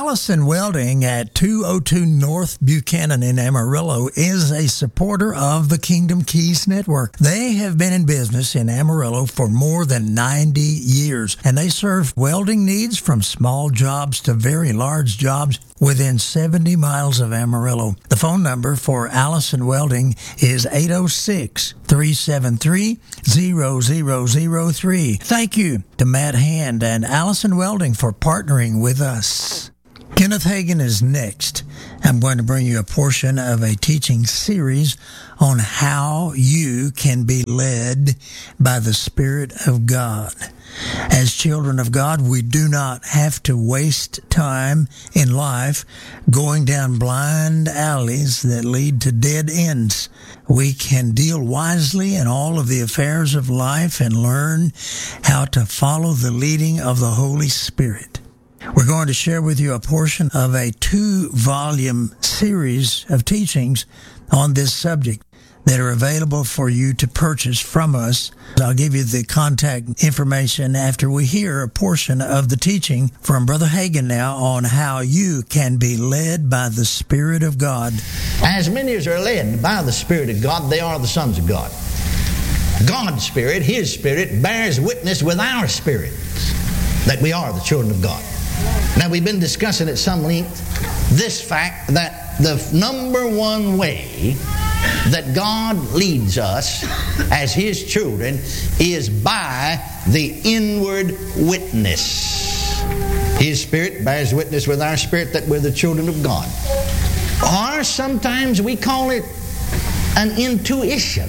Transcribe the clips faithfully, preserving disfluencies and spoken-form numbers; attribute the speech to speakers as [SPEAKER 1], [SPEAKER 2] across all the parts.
[SPEAKER 1] Allison Welding at two oh two North Buchanan in Amarillo is a supporter of the Kingdom Keys Network. They have been in business in Amarillo for more than ninety years, and they serve welding needs from small jobs to very large jobs within seventy miles of Amarillo. The phone number for Allison Welding is eight oh six, three seven three, zero zero zero three. Thank you to Matt Hand and Allison Welding for partnering with us. Kenneth Hagin is next. I'm going to bring you a portion of a teaching series on how you can be led by the Spirit of God. As children of God, we do not have to waste time in life going down blind alleys that lead to dead ends. We can deal wisely in all of the affairs of life and learn how to follow the leading of the Holy Spirit. We're going to share with you a portion of a two-volume series of teachings on this subject that are available for you to purchase from us. I'll give you the contact information after we hear a portion of the teaching from Brother Hagin now on how you can be led by the Spirit of God.
[SPEAKER 2] As many as are led by the Spirit of God, they are the sons of God. God's Spirit, His Spirit, bears witness with our spirits that we are the children of God. Now, we've been discussing at some length this fact that the number one way that God leads us as His children is by the inward witness. His Spirit bears witness with our spirit that we're the children of God. Or sometimes we call it an intuition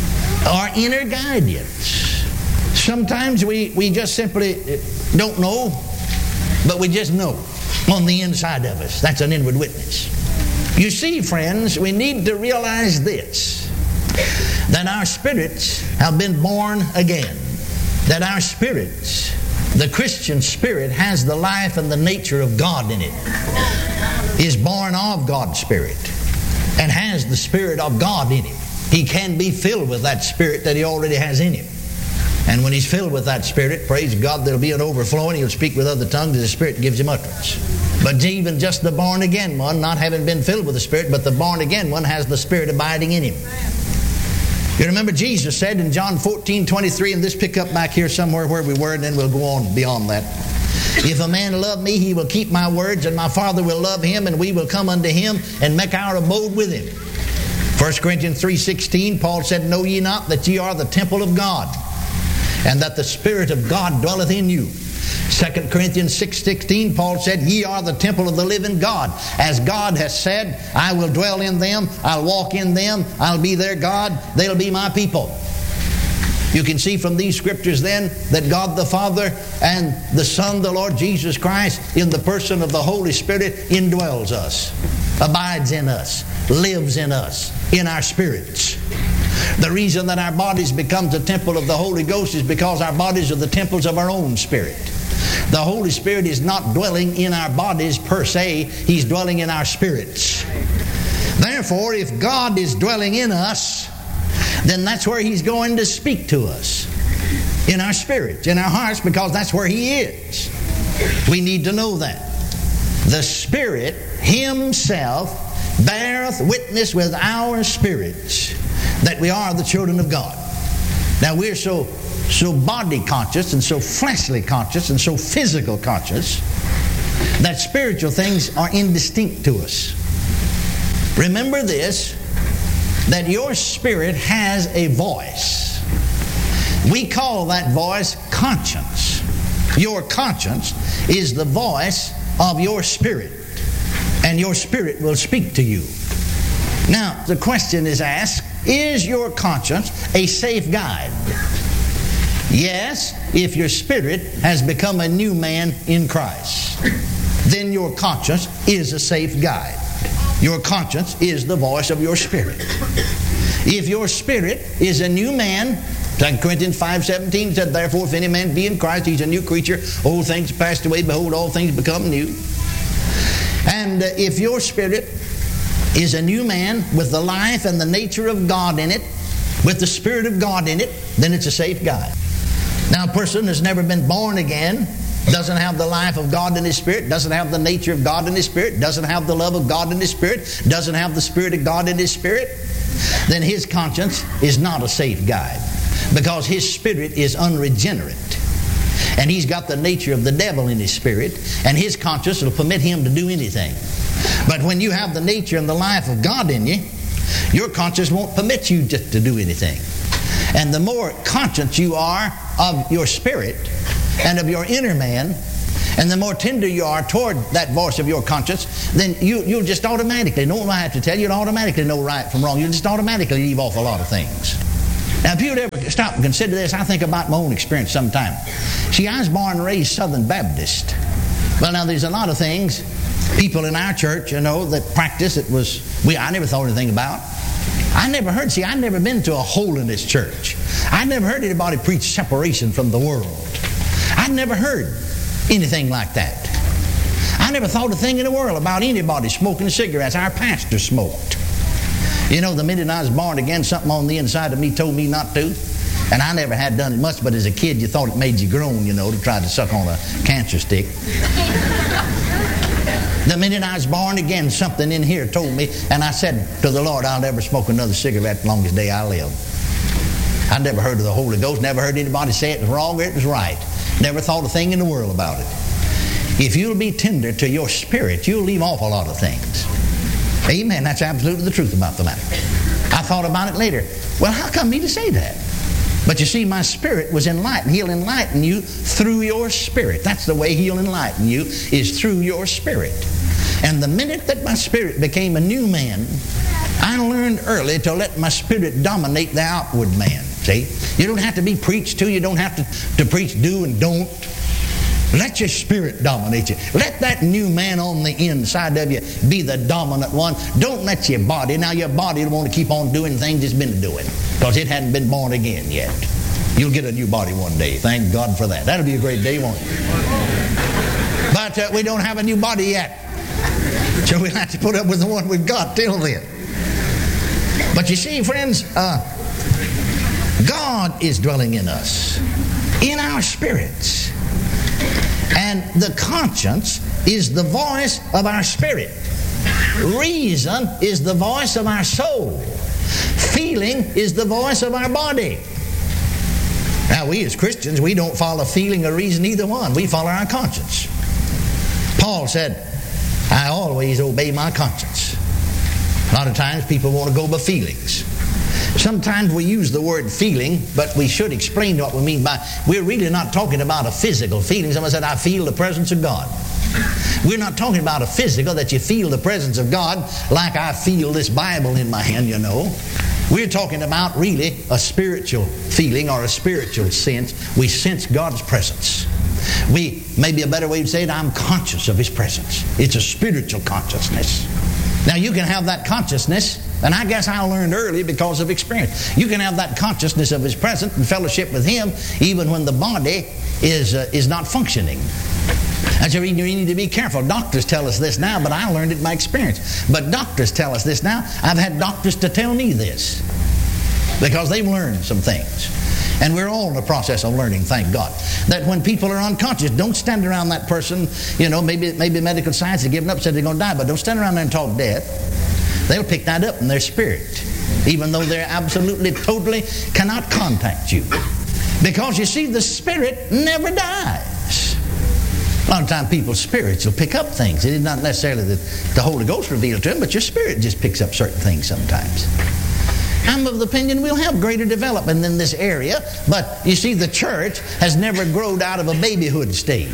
[SPEAKER 2] or inner guidance. Sometimes we, we just simply don't know, but we just know on the inside of us. That's an inward witness. You see, friends, we need to realize this, that our spirits have been born again. That our spirits, the Christian spirit, has the life and the nature of God in it. Is born of God's Spirit and has the Spirit of God in him. He can be filled with that Spirit that he already has in him. And when he's filled with that Spirit, praise God, there'll be an overflowing. He'll speak with other tongues as the Spirit gives him utterance. But even just the born-again one, not having been filled with the Spirit, but the born-again one has the Spirit abiding in him. You remember Jesus said in John fourteen twenty-three, and this pick up back here somewhere where we were, and then we'll go on beyond that. If a man love me, he will keep my words, and my Father will love him, and we will come unto him and make our abode with him. First Corinthians three sixteen, Paul said, know ye not that ye are the temple of God, and that the Spirit of God dwelleth in you. Second Corinthians six sixteen, Paul said, ye are the temple of the living God. As God has said, I will dwell in them, I'll walk in them, I'll be their God, they'll be my people. You can see from these scriptures then that God the Father and the Son, the Lord Jesus Christ, in the person of the Holy Spirit, indwells us, abides in us, lives in us, in our spirits. The reason that our bodies become the temple of the Holy Ghost is because our bodies are the temples of our own spirit. The Holy Spirit is not dwelling in our bodies per se, He's dwelling in our spirits. Therefore, if God is dwelling in us, then that's where He's going to speak to us. In our spirits, in our hearts, because that's where He is. We need to know that. The Spirit Himself beareth witness with our spirits that we are the children of God. Now we're so so body conscious and so fleshly conscious and so physical conscious that spiritual things are indistinct to us. Remember this, that your spirit has a voice. We call that voice conscience. Your conscience is the voice of your spirit, and your spirit will speak to you. Now, the question is asked, is your conscience a safe guide? Yes, if your spirit has become a new man in Christ, then your conscience is a safe guide. Your conscience is the voice of your spirit. If your spirit is a new man, Second Corinthians five seventeen said, therefore if any man be in Christ, he's a new creature. Old things passed away, behold, all things become new. And uh, if your spirit is a new man with the life and the nature of God in it, with the Spirit of God in it, then it's a safe guide. Now, a person has never been born again doesn't have the life of God in his spirit, doesn't have the nature of God in his spirit, doesn't have the love of God in his spirit, doesn't have the Spirit of God in his spirit, then his conscience is not a safe guide, because his spirit is unregenerate. And he's got the nature of the devil in his spirit, and his conscience will permit him to do anything. But when you have the nature and the life of God in you, your conscience won't permit you just to do anything. And the more conscious you are of your spirit and of your inner man, and the more tender you are toward that voice of your conscience, then you, you'll just automatically, no one I have to tell you, you'll automatically know right from wrong. You'll just automatically leave off a lot of things. Now, if you'd ever stop and consider this, I think about my own experience sometime. See, I was born and raised Southern Baptist. Well, now, there's a lot of things people in our church, you know, that practice it was, we, I never thought anything about. I never heard, see, I'd never been to a holiness church. I never heard anybody preach separation from the world. I'd never heard anything like that. I never thought a thing in the world about anybody smoking cigarettes. Our pastor smoked. You know, the minute I was born again, something on the inside of me told me not to. And I never had done it much, but as a kid, you thought it made you groan, you know, to try to suck on a cancer stick. The minute I was born again, something in here told me, and I said to the Lord, I'll never smoke another cigarette the longest day I live. I never heard of the Holy Ghost, never heard anybody say it was wrong or it was right. Never thought a thing in the world about it. If you'll be tender to your spirit, you'll leave off a lot of things. Amen. That's absolutely the truth about the matter. I thought about it later. Well, how come me to say that? But you see, my spirit was enlightened. He'll enlighten you through your spirit. That's the way he'll enlighten you, is through your spirit. And the minute that my spirit became a new man, I learned early to let my spirit dominate the outward man. See? You don't have to be preached to. You don't have to, to preach do and don't. Let your spirit dominate you. Let that new man on the inside of you be the dominant one. Don't let your body, now your body will want to keep on doing things it's been doing, because it hadn't been born again yet. You'll get a new body one day. Thank God for that. That'll be a great day, won't it? But uh, we don't have a new body yet. So we'll have to put up with the one we've got till then. But you see, friends, uh, God is dwelling in us, in our spirits. And the conscience is the voice of our spirit. Reason is the voice of our soul. Feeling is the voice of our body. Now, we as Christians, we don't follow feeling or reason, either one. We follow our conscience. Paul said, I always obey my conscience. A lot of times people want to go by feelings. Sometimes we use the word feeling, but we should explain what we mean by, we're really not talking about a physical feeling. Someone said, I feel the presence of God. We're not talking about a physical, that you feel the presence of God like I feel this Bible in my hand, you know. We're talking about really a spiritual feeling or a spiritual sense. We sense God's presence. We, maybe a better way to say it, I'm conscious of His presence. It's a spiritual consciousness. Now you can have that consciousness, and I guess I learned early because of experience. You can have that consciousness of His presence and fellowship with Him even when the body is uh, is not functioning. And so you need to be careful. Doctors tell us this now, but I learned it by experience. But doctors tell us this now. I've had doctors to tell me this because they've learned some things. And we're all in the process of learning, thank God, that when people are unconscious, don't stand around that person, you know, maybe maybe medical science has given up, said they're going to die, but don't stand around there and talk death. They'll pick that up in their spirit, even though they absolutely, totally cannot contact you. Because you see, the spirit never dies. A lot of times people's spirits will pick up things. It is not necessarily that the Holy Ghost revealed to them, but your spirit just picks up certain things sometimes. I'm of the opinion we'll have greater development in this area, but you see, the church has never grown out of a babyhood stage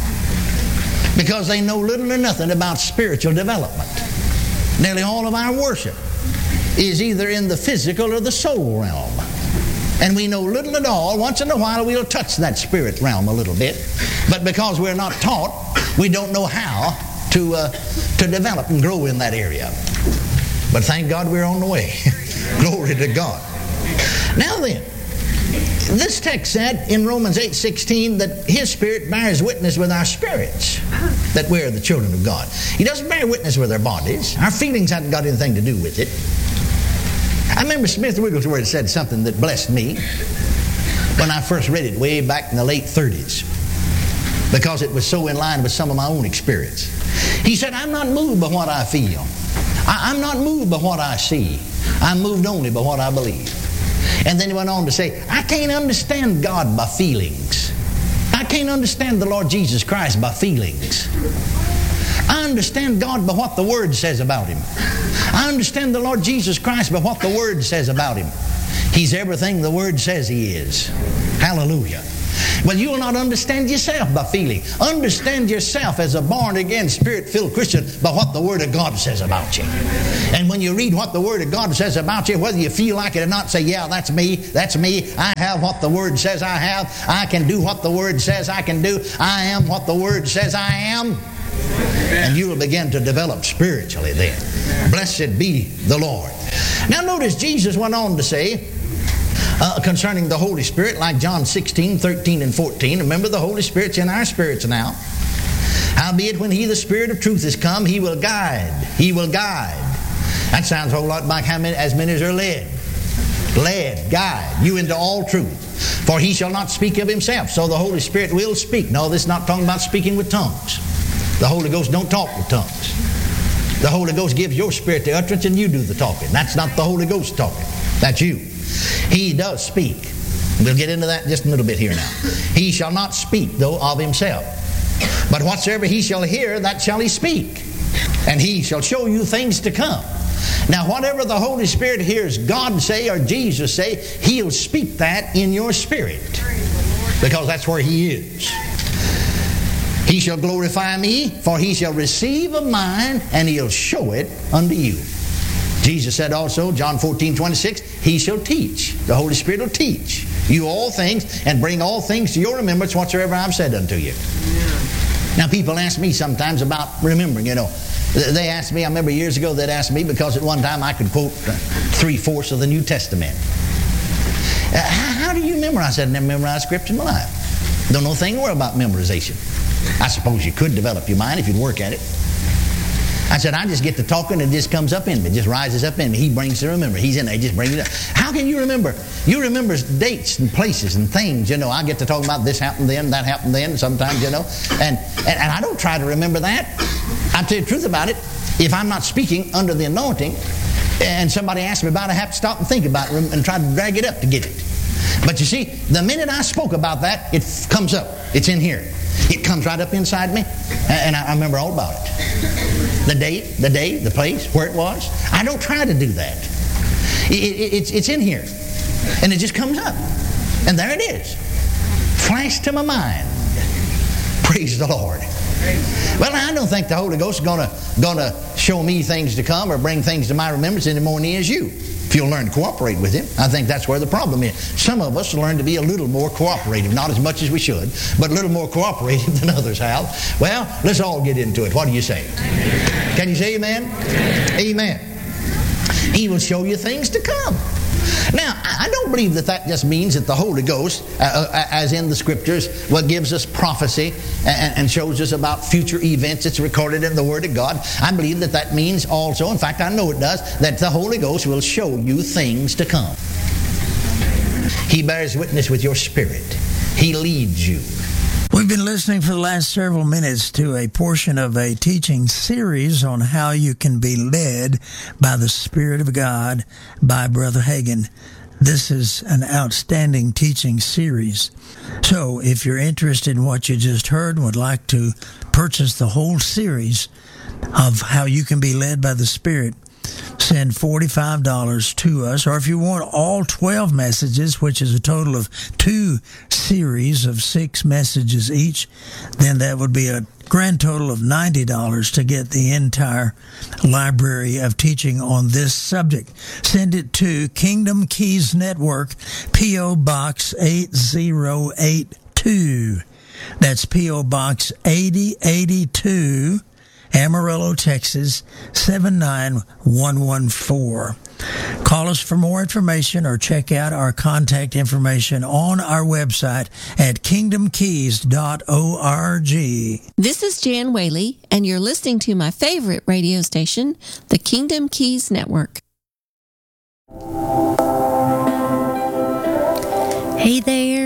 [SPEAKER 2] because they know little or nothing about spiritual development. Nearly all of our worship is either in the physical or the soul realm. And we know little at all. Once in a while we'll touch that spirit realm a little bit, but because we're not taught, we don't know how to, uh, to develop and grow in that area. But thank God we're on the way. Glory to God. Now then, this text said in Romans eight sixteen that His Spirit bears witness with our spirits that we're the children of God. He doesn't bear witness with our bodies. Our feelings haven't got anything to do with it. I remember Smith Wigglesworth said something that blessed me when I first read it way back in the late thirties. because it was so in line with some of my own experience. He said, I'm not moved by what I feel. I, I'm not moved by what I see. I'm moved only by what I believe. And then he went on to say, I can't understand God by feelings. I can't understand the Lord Jesus Christ by feelings. I understand God by what the Word says about Him. I understand the Lord Jesus Christ by what the Word says about Him. He's everything the Word says He is. Hallelujah. Well, you will not understand yourself by feeling. Understand yourself as a born-again, Spirit-filled Christian by what the Word of God says about you. And when you read what the Word of God says about you, whether you feel like it or not, say, yeah, that's me, that's me. I have what the Word says I have. I can do what the Word says I can do. I am what the Word says I am. And you will begin to develop spiritually then. Blessed be the Lord. Now notice Jesus went on to say, Uh, concerning the Holy Spirit, like John sixteen, thirteen, and fourteen. Remember, the Holy Spirit's in our spirits now. Howbeit, when He, the Spirit of truth, is come, He will guide. He will guide. That sounds a whole lot like how many, as many as are led. Led, guide you into all truth. For He shall not speak of Himself. So the Holy Spirit will speak. No, this is not talking about speaking with tongues. The Holy Ghost don't talk with tongues. The Holy Ghost gives your spirit the utterance and you do the talking. That's not the Holy Ghost talking. That's you. He does speak. We'll get into that just a little bit here now. He shall not speak, though, of Himself. But whatsoever He shall hear, that shall He speak. And He shall show you things to come. Now, whatever the Holy Spirit hears God say or Jesus say, He'll speak that in your spirit. Because that's where He is. He shall glorify Me, for He shall receive of mine, and He'll show it unto you. Jesus said also, John fourteen, twenty-six, He shall teach. The Holy Spirit will teach you all things and bring all things to your remembrance whatsoever I've said unto you. Yeah. Now, people ask me sometimes about remembering, you know. They asked me, I remember years ago, they'd asked me because at one time I could quote three-fourths of the New Testament. Uh, how, how do you memorize? I said, I never memorized Scripture in my life. Don't know a thing more about memorization. I suppose you could develop your mind if you'd work at it. I said, I just get to talking and it just comes up in me. It just rises up in me. He brings to remember. He's in there. He just brings it up. How can you remember? You remember dates and places and things, you know. I get to talk about this happened then, that happened then sometimes, you know. And, and, and I don't try to remember that. I'll tell you the truth about it. If I'm not speaking under the anointing and somebody asks me about it, I have to stop and think about it and try to drag it up to get it. But you see, the minute I spoke about that, it comes up. It's in here. It comes right up inside me. And I remember all about it. The date, the day, the place, where it was. I don't try to do that. It, it, it's, it's in here. And it just comes up. And there it is. Flashed to my mind. Praise the Lord. Well, I don't think the Holy Ghost is going to going to show me things to come or bring things to my remembrance any more than He is you. If you'll learn to cooperate with Him. I think that's where the problem is. Some of us learn to be a little more cooperative. Not as much as we should, but a little more cooperative than others have. Well, let's all get into it. What do you say? Amen. Can you say amen? Amen? Amen. He will show you things to come. Now, I don't believe that that just means that the Holy Ghost, uh, as in the Scriptures, what gives us prophecy and, and shows us about future events. It's recorded in the Word of God. I believe that that means also, in fact, I know it does, that the Holy Ghost will show you things to come. He bears witness with your spirit. He leads you.
[SPEAKER 1] We've been listening for the last several minutes to a portion of a teaching series on how you can be led by the Spirit of God by Brother Hagin. This is an outstanding teaching series. So if you're interested in what you just heard and would like to purchase the whole series of how you can be led by the Spirit, send forty-five dollars to us. Or if you want all twelve messages, which is a total of two series of six messages each, then that would be a grand total of ninety dollars to get the entire library of teaching on this subject. Send it to Kingdom Keys Network, P O. Box eight zero eight two. That's P O. Box eighty eighty-two, Amarillo, Texas, seven nine one one four. Call us for more information or check out our contact information on our website at kingdom keys dot org.
[SPEAKER 3] This is Jan Whaley, and you're listening to my favorite radio station, the Kingdom Keys Network.
[SPEAKER 4] Hey there,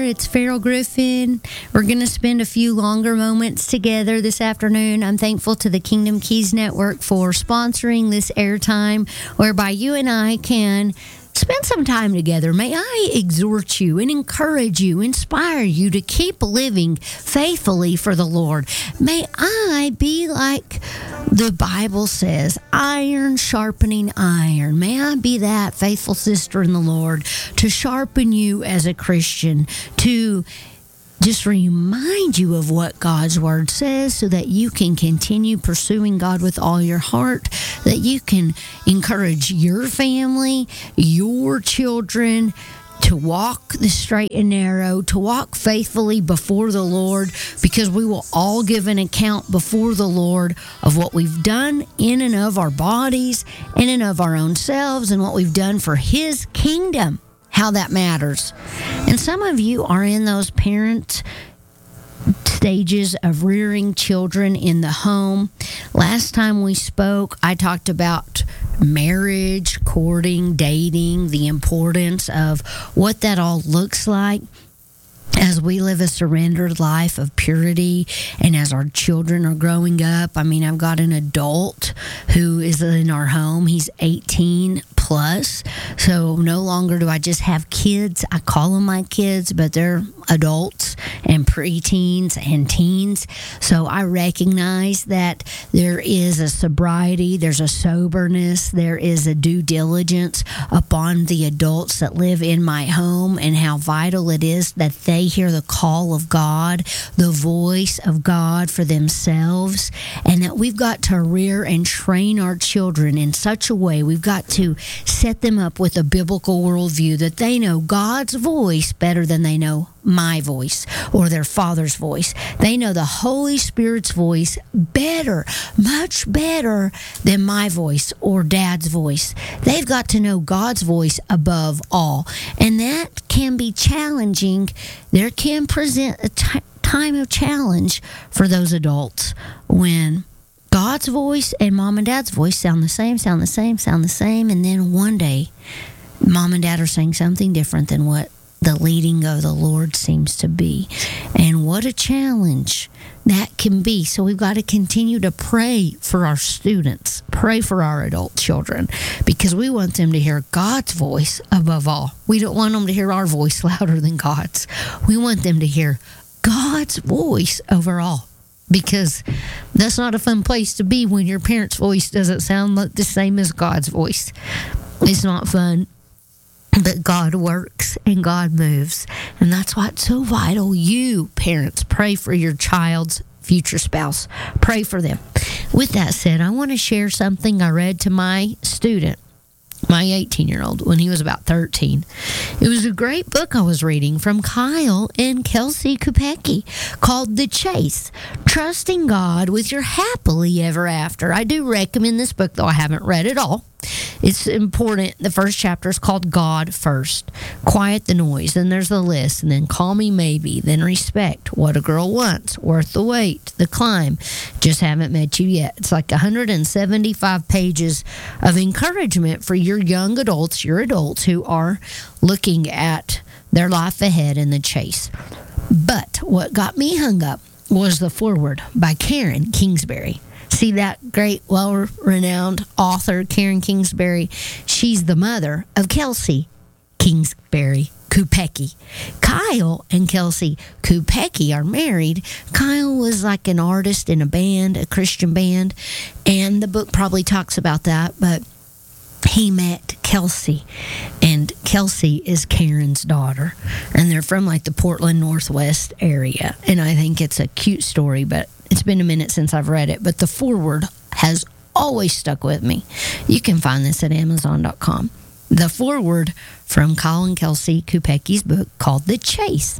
[SPEAKER 4] It's Farrell Griffin. We're going to spend a few longer moments together this afternoon. I'm thankful to the Kingdom Keys Network for sponsoring this airtime whereby you and I can spend some time together. May I exhort you and encourage you, inspire you to keep living faithfully for the Lord. May I be like the Bible says, iron sharpening iron. May I be that faithful sister in the Lord to sharpen you as a Christian, to just remind you of what God's Word says so that you can continue pursuing God with all your heart, that you can encourage your family, your children, to walk the straight and narrow, to walk faithfully before the Lord, because we will all give an account before the Lord of what we've done in and of our bodies, in and of our own selves, and what we've done for His kingdom. How that matters. And some of you are in those parent stages of rearing children in the home. Last time we spoke, I talked about marriage, courting, dating, the importance of what that all looks like as we live a surrendered life of purity and as our children are growing up. I mean, I've got an adult who is in our home. He's eighteen plus. So no longer do I just have kids. I call them my kids, but they're adults and preteens and teens. So I recognize that there is a sobriety, there's a soberness, there is a due diligence upon the adults that live in my home, and how vital it is that they hear the call of God, the voice of God for themselves, and that we've got to rear and train our children in such a way. We've got to set them up with a biblical worldview that they know God's voice better than they know my voice or their father's voice. They know the Holy Spirit's voice better, much better than my voice or Dad's voice. They've got to know God's voice above all. And that can be challenging. There can present a t- time of challenge for those adults when God's voice and Mom and Dad's voice sound the same, sound the same, sound the same, and then one day Mom and Dad are saying something different than what the leading of the Lord seems to be. And what a challenge that can be. So we've got to continue to pray for our students, pray for our adult children, because we want them to hear God's voice above all. We don't want them to hear our voice louder than God's. We want them to hear God's voice over all, because that's not a fun place to be when your parent's voice doesn't sound like the same as God's voice. It's not fun. But God works and God moves. And that's why it's so vital. You, parents, pray for your child's future spouse. Pray for them. With that said, I want to share something I read to my student, my eighteen-year-old, when he was about thirteen. It was a great book I was reading from Kyle and Kelsey Kupecki called The Chase, Trusting God with Your Happily Ever After. I do recommend this book, though I haven't read it all. It's important. The first chapter is called God First. Quiet the noise. Then there's the list. And then Call Me Maybe. Then Respect. What a Girl Wants. Worth the Wait. The Climb. Just Haven't Met You Yet. It's like one hundred seventy-five pages of encouragement for your young adults, your adults who are looking at their life ahead in the chase. But what got me hung up was the foreword by Karen Kingsbury. See that great, well-renowned author, Karen Kingsbury? She's the mother of Kelsey Kingsbury Kupecki. Kyle and Kelsey Kupecki are married. Kyle was like an artist in a band, a Christian band, and the book probably talks about that, but he met Kelsey, and Kelsey is Karen's daughter, and they're from like the Portland Northwest area, and I think it's a cute story, but it's been a minute since I've read it, but the foreword has always stuck with me. You can find this at amazon dot com. The foreword from Kyle and Kelsey Kupecki's book called The Chase.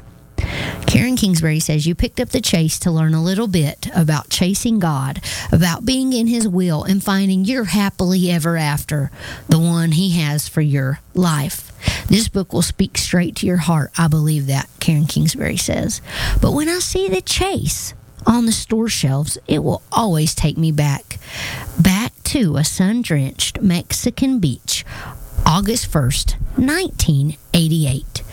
[SPEAKER 4] Karen Kingsbury says, you picked up the chase to learn a little bit about chasing God, about being in His will and finding your happily ever after, the one He has for your life. This book will speak straight to your heart. I believe that, Karen Kingsbury says. But when I see the chase on the store shelves, it will always take me back, back to a sun-drenched Mexican beach, August first, nineteen eighty-eight.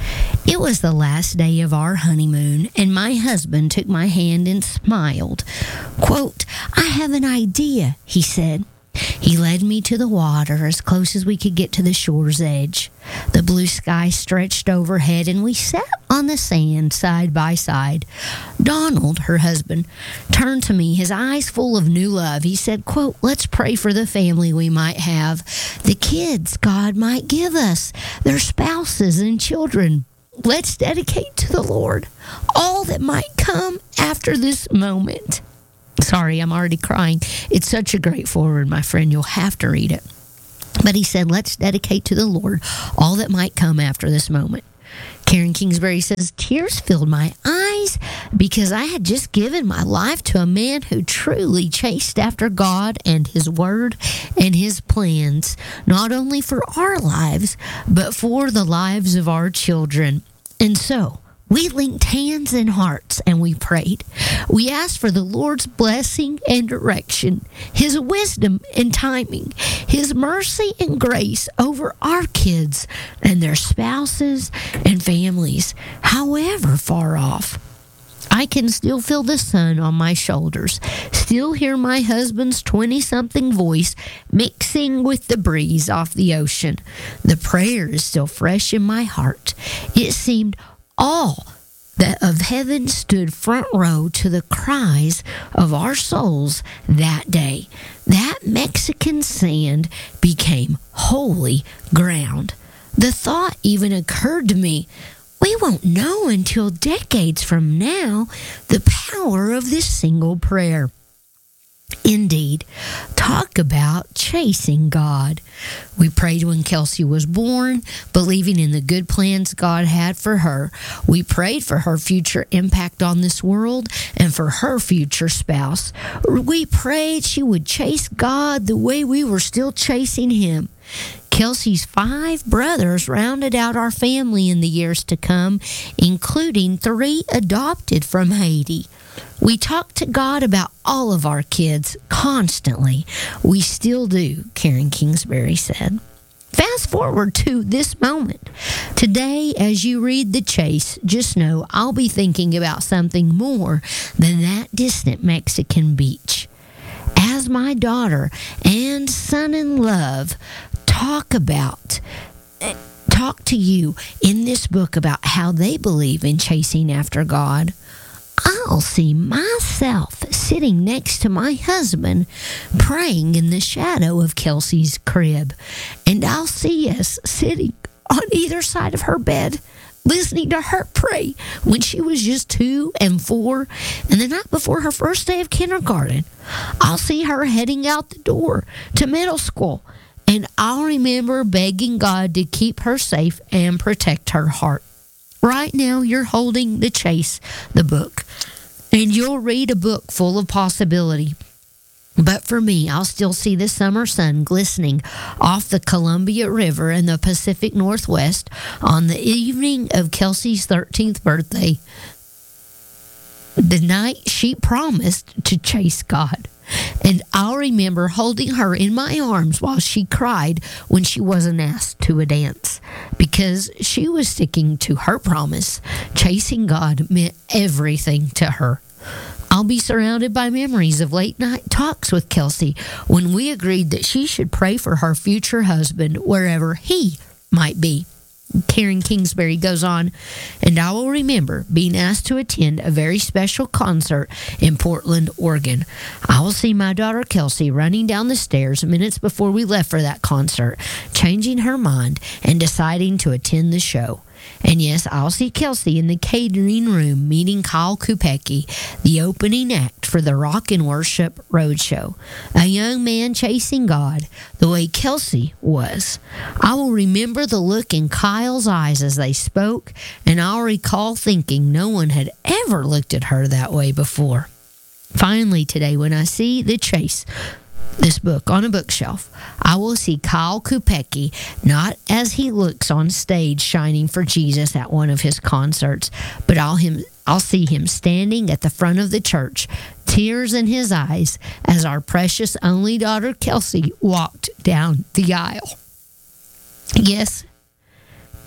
[SPEAKER 4] It was the last day of our honeymoon, and my husband took my hand and smiled. Quote, "I have an idea," he said. He led me to the water as close as we could get to the shore's edge. The blue sky stretched overhead, and we sat on the sand side by side. Donald, her husband, turned to me, his eyes full of new love. He said, quote, "Let's pray for the family we might have, the kids God might give us, their spouses and children. Let's dedicate to the Lord all that might come after this moment." Sorry, I'm already crying. It's such a great foreword, my friend. You'll have to read it. But he said, let's dedicate to the Lord all that might come after this moment. Karen Kingsbury says, tears filled my eyes because I had just given my life to a man who truly chased after God and his word and his plans, not only for our lives, but for the lives of our children. And so, we linked hands and hearts and we prayed. We asked for the Lord's blessing and direction, his wisdom and timing, his mercy and grace over our kids and their spouses and families, however far off. I can still feel the sun on my shoulders, still hear my husband's twenty-something voice mixing with the breeze off the ocean. The prayer is still fresh in my heart. It seemed all that of heaven stood front row to the cries of our souls that day. That Mexican sand became holy ground. The thought even occurred to me, we won't know until decades from now the power of this single prayer. Indeed, talk about chasing God. We prayed when Kelsey was born, believing in the good plans God had for her. We prayed for her future impact on this world and for her future spouse. We prayed she would chase God the way we were still chasing him. Kelsey's five brothers rounded out our family in the years to come, including three adopted from Haiti. We talk to God about all of our kids constantly. We still do, Karen Kingsbury said. Fast forward to this moment. Today, as you read The Chase, just know I'll be thinking about something more than that distant Mexican beach. As my daughter and son-in-law talk about talk to you in this book about how they believe in chasing after God, I'll see myself sitting next to my husband praying in the shadow of Kelsey's crib. And I'll see us sitting on either side of her bed listening to her pray when she was just two and four and the night before her first day of kindergarten. I'll see her heading out the door to middle school, and I'll remember begging God to keep her safe and protect her heart. Right now, you're holding The Chase, the book, and you'll read a book full of possibility. But for me, I'll still see the summer sun glistening off the Columbia River in the Pacific Northwest on the evening of Kelsey's thirteenth birthday, the night she promised to chase God. And I'll remember holding her in my arms while she cried when she wasn't asked to a dance, because she was sticking to her promise. Chasing God meant everything to her. I'll be surrounded by memories of late night talks with Kelsey when we agreed that she should pray for her future husband wherever he might be. Karen Kingsbury goes on, and I will remember being asked to attend a very special concert in Portland, Oregon. I will see my daughter Kelsey running down the stairs minutes before we left for that concert, changing her mind and deciding to attend the show. And yes, I'll see Kelsey in the catering room meeting Kyle Kupecki, the opening act for the Rock and Worship Roadshow. A young man chasing God the way Kelsey was. I will remember the look in Kyle's eyes as they spoke, and I'll recall thinking no one had ever looked at her that way before. Finally today, when I see The Chase, this book on a bookshelf, I will see Kyle Kupecki not as he looks on stage shining for Jesus at one of his concerts, but I'll him I'll see him standing at the front of the church, tears in his eyes, as our precious only daughter Kelsey walked down the aisle. Yes,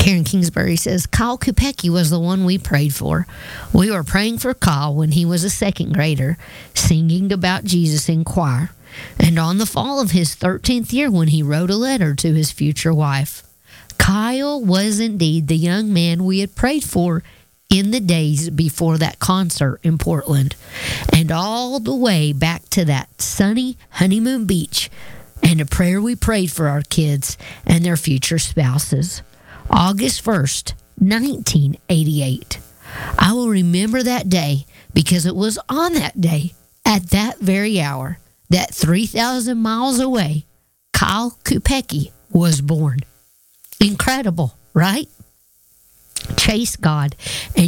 [SPEAKER 4] Karen Kingsbury says, Kyle Kupecki was the one we prayed for. We were praying for Kyle when he was a second grader, singing about Jesus in choir, and on the fall of his thirteenth year when he wrote a letter to his future wife. Kyle was indeed the young man we had prayed for in the days before that concert in Portland, and all the way back to that sunny honeymoon beach, and a prayer we prayed for our kids and their future spouses. August first, nineteen eighty-eight. I will remember that day because it was on that day, at that very hour, that three thousand miles away, Kyle Kupecki was born. Incredible, right? Chase God and